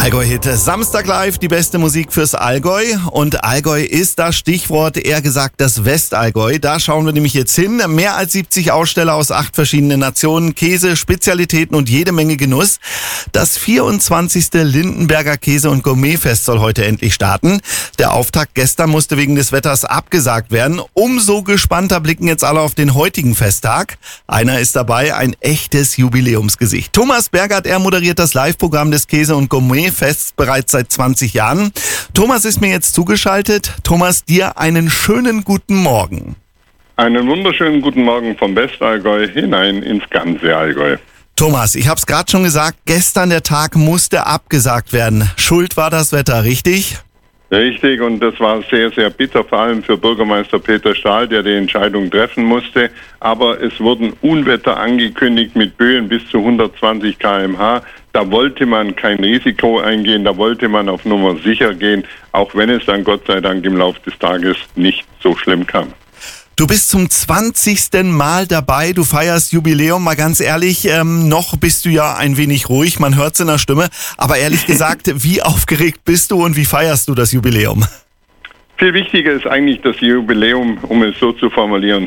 Allgäu-Hit. Samstag live, die beste Musik fürs Allgäu. Und Allgäu ist das Stichwort, eher gesagt das Westallgäu. Da schauen wir nämlich jetzt hin. Mehr als 70 Aussteller aus 8 verschiedenen Nationen, Käse, Spezialitäten und jede Menge Genuss. Das 24. Lindenberger Käse- und Gourmetfest soll heute endlich starten. Der Auftakt gestern musste wegen des Wetters abgesagt werden. Umso gespannter blicken jetzt alle auf den heutigen Festtag. Einer ist dabei, ein echtes Jubiläumsgesicht. Thomas Bergert, er moderiert das Live-Programm des Käse- und Gourmetfests bereits seit 20 Jahren. Thomas ist mir jetzt zugeschaltet. Thomas, dir einen schönen guten Morgen. Einen wunderschönen guten Morgen vom Westallgäu hinein ins ganze Allgäu. Thomas, ich habe es gerade schon gesagt, gestern der Tag musste abgesagt werden. Schuld war das Wetter, richtig? Richtig, und das war sehr, sehr bitter, vor allem für Bürgermeister Peter Stahl, der die Entscheidung treffen musste. Aber es wurden Unwetter angekündigt mit Böen bis zu 120 km/h. Da wollte man kein Risiko eingehen, da wollte man auf Nummer sicher gehen, auch wenn es dann Gott sei Dank im Laufe des Tages nicht so schlimm kam. Du bist zum 20. Mal dabei, du feierst Jubiläum, mal ganz ehrlich, noch bist du ja ein wenig ruhig, man hört's in der Stimme, aber ehrlich gesagt, wie aufgeregt bist du und wie feierst du das Jubiläum? Viel wichtiger ist eigentlich das Jubiläum, um es so zu formulieren,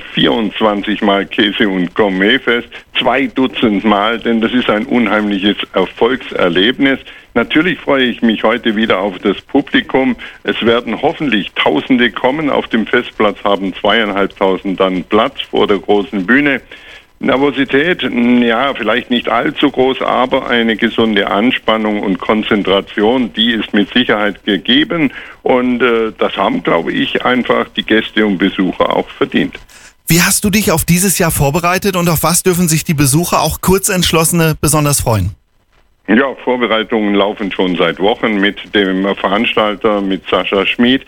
24 Mal Käse- und Gourmetfest, 2 Dutzend Mal, denn das ist ein unheimliches Erfolgserlebnis. Natürlich freue ich mich heute wieder auf das Publikum. Es werden hoffentlich Tausende kommen. Auf dem Festplatz haben 2.500 dann Platz vor der großen Bühne. Nervosität, ja, vielleicht nicht allzu groß, aber eine gesunde Anspannung und Konzentration, die ist mit Sicherheit gegeben. Und das haben, glaube ich, einfach die Gäste und Besucher auch verdient. Wie hast du dich auf dieses Jahr vorbereitet und auf was dürfen sich die Besucher, auch Kurzentschlossene, besonders freuen? Ja, Vorbereitungen laufen schon seit Wochen mit dem Veranstalter, mit Sascha Schmid.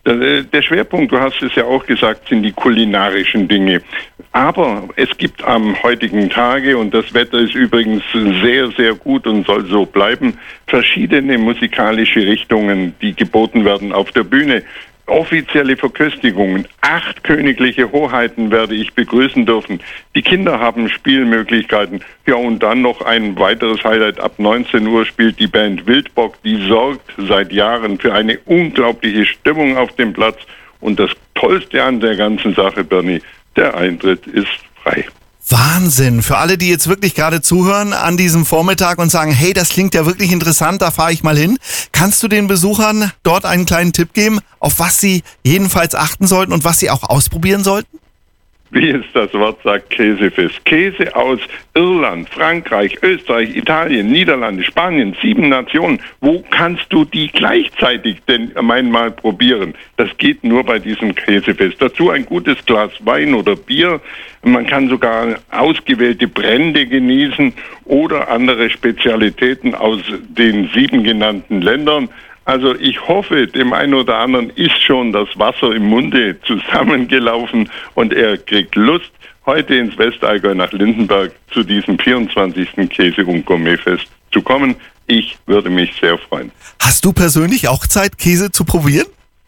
Der Schwerpunkt, du hast es ja auch gesagt, sind die kulinarischen Dinge. Aber es gibt am heutigen Tage, und das Wetter ist übrigens sehr, sehr gut und soll so bleiben, verschiedene musikalische Richtungen, die geboten werden auf der Bühne. Offizielle Verköstigungen, 8 königliche Hoheiten werde ich begrüßen dürfen. Die Kinder haben Spielmöglichkeiten. Ja, und dann noch ein weiteres Highlight. Ab 19 Uhr spielt die Band Wildbock. Die sorgt seit Jahren für eine unglaubliche Stimmung auf dem Platz. Und das Tollste an der ganzen Sache, Bernie, der Eintritt ist frei. Wahnsinn. Für alle, die jetzt wirklich gerade zuhören an diesem Vormittag und sagen, hey, das klingt ja wirklich interessant, da fahre ich mal hin. Kannst du den Besuchern dort einen kleinen Tipp geben, auf was sie jedenfalls achten sollten und was sie auch ausprobieren sollten? Wie es das Wort sagt, Käsefest. Käse aus Irland, Frankreich, Österreich, Italien, Niederlande, Spanien, 7 Nationen. Wo kannst du die gleichzeitig denn einmal probieren? Das geht nur bei diesem Käsefest. Dazu ein gutes Glas Wein oder Bier. Man kann sogar ausgewählte Brände genießen oder andere Spezialitäten aus den 7 genannten Ländern. Also ich hoffe, dem einen oder anderen ist schon das Wasser im Munde zusammengelaufen und er kriegt Lust, heute ins Westallgäu nach Lindenberg zu diesem 24. Käse- und Gourmetfest zu kommen. Ich würde mich sehr freuen. Hast du persönlich auch Zeit, Käse zu probieren?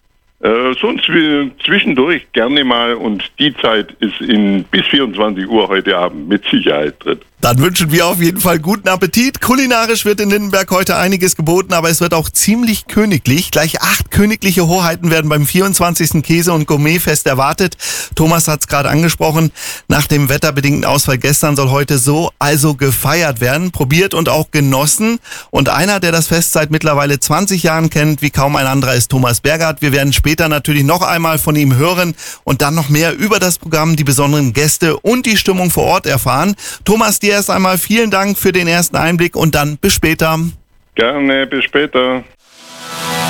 Sonst zwischendurch gerne mal, und die Zeit ist bis 24 Uhr heute Abend mit Sicherheit drin. Dann wünschen wir auf jeden Fall guten Appetit. Kulinarisch wird in Lindenberg heute einiges geboten, aber es wird auch ziemlich königlich. Gleich 8 königliche Hoheiten werden beim 24. Käse- und Gourmetfest erwartet. Thomas hat es gerade angesprochen. Nach dem wetterbedingten Ausfall gestern soll heute so also gefeiert werden, probiert und auch genossen. Und einer, der das Fest seit mittlerweile 20 Jahren kennt, wie kaum ein anderer, ist Thomas Bergert. Wir werden später natürlich noch einmal von ihm hören und dann noch mehr über das Programm, die besonderen Gäste und die Stimmung vor Ort erfahren. Thomas, dir erst einmal vielen Dank für den ersten Einblick und dann bis später. Gerne, bis später.